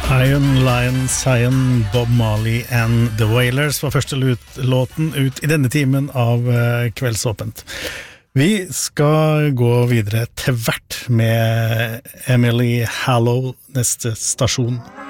Iron Lion, Zion, Bob Marley and The Wailers var første låten ut I denne timen av Kveldsåpent. Vi skal gå videre til hvert med Emily Hallow neste stasjon.